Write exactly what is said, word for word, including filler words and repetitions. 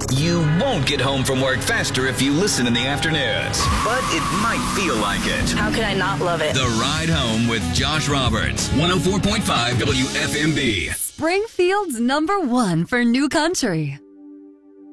You won't get home from work faster if you listen in the afternoons, but it might feel like it. How could I not love it? The Ride Home with Josh Roberts, one oh four point five W F M B. Springfield's number one for new country.